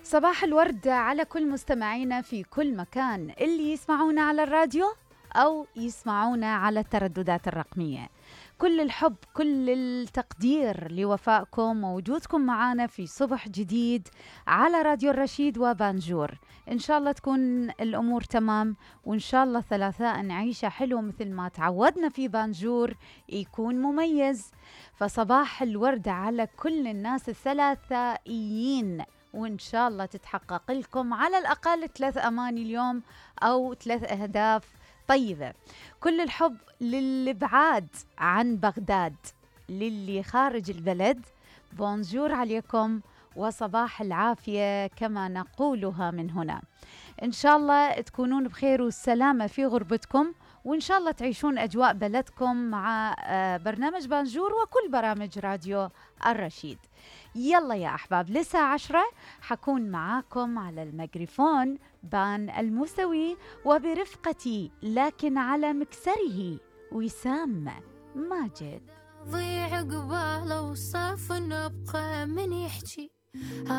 صباح الورد على كل مستمعينا في كل مكان، اللي يسمعونا على الراديو أو يسمعونا على الترددات الرقمية. كل الحب، كل التقدير لوفائكم ووجودكم معنا في صبح جديد على راديو الرشيد وبانجور. إن شاء الله تكون الأمور تمام، وإن شاء الله ثلاثاء نعيشه حلو مثل ما تعودنا في بانجور يكون مميز. فصباح الورد على كل الناس الثلاثائيين، وإن شاء الله تتحقق لكم على الأقل 3 أماني اليوم أو 3 أهداف طيبة. كل الحب للي بعاد عن بغداد، للي خارج البلد، بونجور عليكم وصباح العافية كما نقولها من هنا. إن شاء الله تكونون بخير والسلامة في غربتكم، وإن شاء الله تعيشون أجواء بلدكم مع برنامج بانجور وكل برامج راديو الرشيد. يلا يا أحباب، لساعة 10 حكون معاكم على الميكروفون بان الموسوي، وبرفقتي لكن على مكسره وسام ماجد. ضيع قباله وصاف نبقى من يحكي